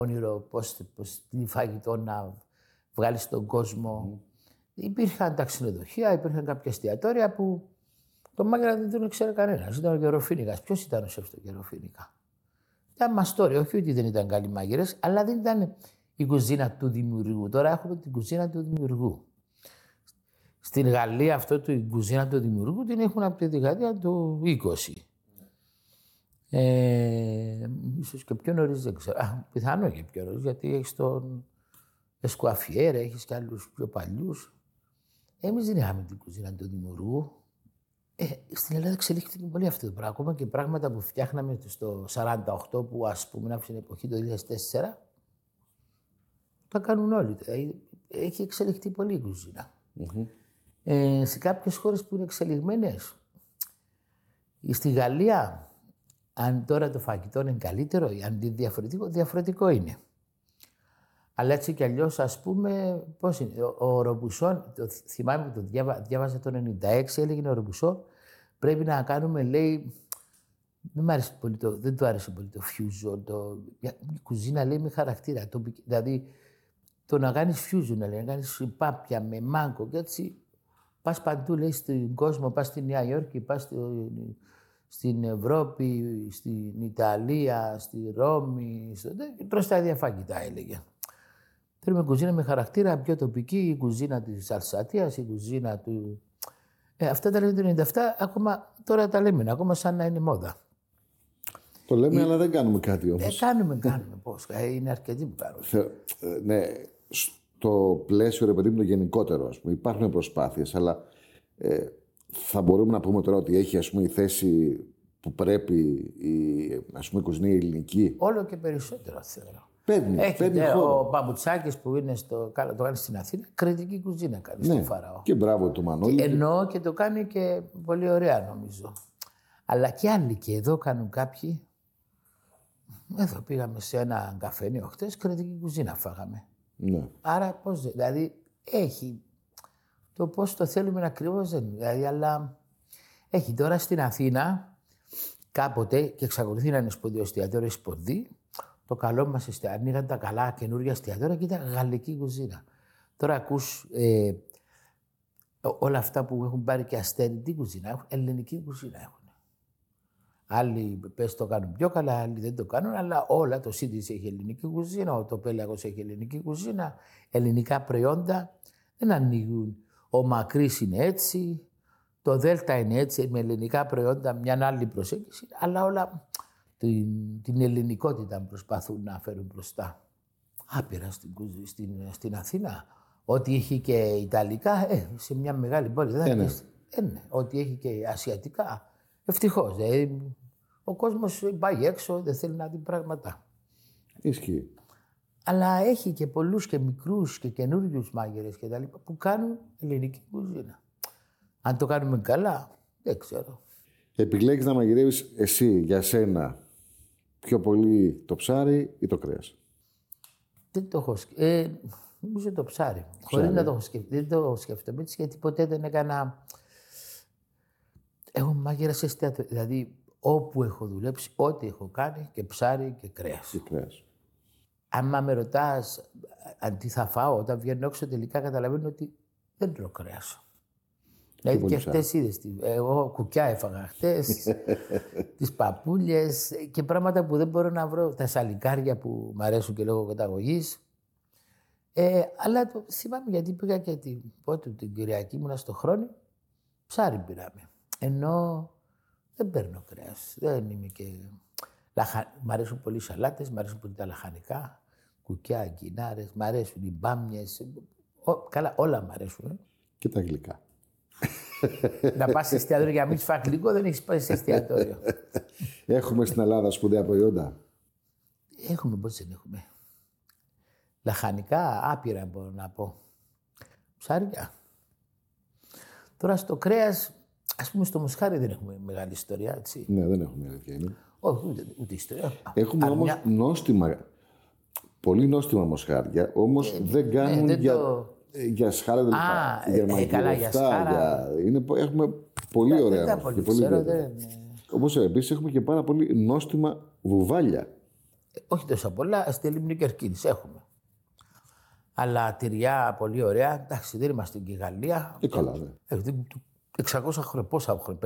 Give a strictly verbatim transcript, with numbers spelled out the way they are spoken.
όνειρο, πώς, πώς τι φαγητό να βγάλεις στον κόσμο. Mm. Υπήρχαν τα ξενοδοχεία, υπήρχαν κάποια εστιατόρια που το μάγειρα δεν τον ήξερε κανένας. Ήταν ο Γεροφοίνικας. Ποιος ήταν ο σεφ του Γεροφοίνικα? Ήταν μαστόρι, όχι ότι δεν ήταν καλοί μάγειρες, αλλά δεν ήταν η κουζίνα του δημιουργού. Τώρα έχουμε την κουζίνα του δημιουργού. Στην Γαλλία αυτό το, η κουζίνα του δημιουργού την έχουν από τη δεκαετία του είκοσι. Ε, ίσως και πιο νωρίς, δεν ξέρω. Α, πιθανό και πιο νωρίς, γιατί έχεις τον Εσκουαφιέρ, έχεις και άλλους πιο παλιούς. Εμείς δεν είχαμε την κουζίνα του δημιουργού. Ε, στην Ελλάδα εξελίχθηκε πολύ αυτό το πράγμα. Ακόμα και πράγματα που φτιάχναμε στο σαράντα οκτώ, που ας πούμε από την εποχή του δύο χιλιάδες τέσσερα, τα κάνουν όλοι. Έχει εξελιχθεί πολύ η κουζίνα. Mm-hmm. Ε, σε κάποιες χώρες που είναι εξελιγμένες, στη Γαλλία, αν τώρα το φαγητό είναι καλύτερο ή αν είναι διαφορετικό, διαφορετικό είναι. Αλλά έτσι κι αλλιώς, ας πούμε, πώς είναι. Ο, ο Ρομπουσόν, το, θυμάμαι που το διάβα, διάβαζα το ενενήντα έξι, έλεγε ο Ρομπουσό, πρέπει να κάνουμε, λέει, δεν, άρεσε πολύ το, δεν του άρεσε πολύ το fusion, το, η κουζίνα, λέει, με χαρακτήρα. Το, δηλαδή, το να κάνεις fusion, λέει, να κάνεις πάπια με μάγκο και έτσι, πας παντού, λέει, στον κόσμο, πας στη Νέα Υόρκη, πας στο, στην Ευρώπη, στην Ιταλία, στη Ρώμη, στο... προς τα ίδια φαγητά, έλεγε. Θέλουμε κουζίνα με χαρακτήρα, πιο τοπική, η κουζίνα της Αλσατίας, η κουζίνα του... Ε, αυτά τα λέμε το ενενήντα επτά, ακόμα τώρα τα λέμε, ακόμα σαν να είναι μόδα. Το λέμε, η... αλλά δεν κάνουμε κάτι όμως. Ε, κάνουμε, κάνουμε, πώς. Ε, είναι αρκετοί που κάνουμε. Θε... Ε, ναι, στο πλαίσιο, ρε παιδί μου, το γενικότερο, ας πούμε, υπάρχουν προσπάθειες, αλλά ε, θα μπορούμε να πούμε τώρα ότι έχει, ας πούμε, η θέση που πρέπει η, ας πούμε, η κουζίνα η ελληνική. Όλο και περισσότερο, θεωρώ. Παίρνει, έχει, παίρνει ναι, χώρο. Ο Μπαμπουτσάκης που είναι στο, το κάνει στην Αθήνα, κριτική κουζίνα κάνει, ναι, στο Φαραώ. Και μπράβο του Μανώλη. Και εννοώ και το κάνει και πολύ ωραία, νομίζω. Αλλά και άλλοι και εδώ κάνουν κάποιοι. Εδώ πήγαμε σε ένα καφενείο χτες, κριτική κουζίνα φάγαμε. Ναι. Άρα πώς, δηλαδή έχει το πώς το θέλουμε ακριβώς δεν είναι. Δηλαδή, αλλά έχει τώρα στην Αθήνα κάποτε και εξακολουθεί να είναι σπουδαίο εστιατόριο Σπορδί. Το καλό μας εστιατόριο, ανοίγαν τα καλά καινούργια εστιατόρια και ήταν γαλλική κουζίνα. Τώρα ακούς ε, όλα αυτά που έχουν πάρει και αστέρι, τι κουζίνα έχουν, ελληνική κουζίνα έχουν. Άλλοι πες το κάνουν πιο καλά, άλλοι δεν το κάνουν, αλλά όλα, το Σίτις έχει ελληνική κουζίνα, το Πέλαγος έχει ελληνική κουζίνα, ελληνικά προϊόντα δεν ανοίγουν. Ο Μακρύς είναι έτσι, το Δέλτα είναι έτσι, με ελληνικά προϊόντα, μια άλλη προσέγγιση, αλλά όλα την, την ελληνικότητα προσπαθούν να φέρουν μπροστά. Άπειρα στην, στην, στην Αθήνα, ό,τι έχει και ιταλικά, ε, σε μια μεγάλη πόλη, δεν θα πεις, ε, ναι, ό,τι έχει και ασιατικά, ευτυχώς. Ε, ο κόσμος πάει έξω, δεν θέλει να δει πράγματα. Ισχύει. Αλλά έχει και πολλούς και μικρούς και καινούριους μάγειρες και τα λοιπά που κάνουν ελληνική κουζίνα. Αν το κάνουμε καλά, δεν ξέρω. Επιλέγεις να μαγειρεύεις εσύ για σένα πιο πολύ το ψάρι ή το κρέας? Δεν το έχω σκεφτεί. Ε, νομίζω το ψάρι. Χωρίς να το έχω σκεφτεί. Δεν το σκέφτομαι έτσι, γιατί ποτέ δεν έκανα. Έχω μάγειρα σε εστιατόριο. Δηλαδή, όπου έχω δουλέψει, ό,τι έχω κάνει και ψάρι και κρέας. Και κρέας. Αν με ρωτάς αν τι θα φάω, όταν βγαίνω έξω, τελικά καταλαβαίνω ότι δεν τρώω κρέας. Δηλαδή και χτες είδες, εγώ κουκιά έφαγα χτες, τις παπούλιες και πράγματα που δεν μπορώ να βρω, τα σαλικάρια που μου αρέσουν και λόγω καταγωγής. Ε, αλλά το θυμάμαι γιατί πήγα και την, πότε, την Κυριακή ήμουνα στο Χρόνι, ψάρι πήραμε. Ενώ δεν παίρνω κρέας, δεν είμαι και... Λαχα... Μ' αρέσουν πολύ οι σαλάτες, μ' αρέσουν πολύ τα λαχανικά, κουκιά, αγκινάρες, μ' αρέσουν οι μπάμιες, ο... καλά όλα μ' αρέσουν. Ε. Και τα γλυκά. Να πας σε εστιατόριο για να μην φας γλυκό, δεν έχεις πάει σε εστιατόριο. Έχουμε στην Ελλάδα σπουδαία προϊόντα. Έχουμε, πώς δεν έχουμε. Λαχανικά, άπειρα μπορώ να πω. Ψάρια. Τώρα στο κρέας, ας πούμε στο μοσχάρι δεν έχουμε μεγάλη ιστορία, έτσι. Ναι, δεν έχουμε αλήθεια είναι. Όχι, ούτε, ούτε ιστορία. Έχουμε όμως μια... νόστιμα, πολύ νόστιμα μοσχάρια, όμως ε, δεν κάνουν ναι, δεν για... Το... Για σχάρα δεν υπάρχει. Για καλά, για σχάρα. Για... Είναι... Έχουμε πολύ δεν, ωραία. Δεν πολύ, πολύ ξέρω, δεν... Όπως επίσης έχουμε και πάρα πολύ νόστιμα βουβάλια. όχι τόσα πολλά, στη λίμνη Κερκίνης έχουμε. Αλλά τυριά πολύ ωραία. Εντάξει, δεν είμαστε και η Γαλλία. Και καλά, ναι. εξακόσια χρόνια, πόσα χρόνια.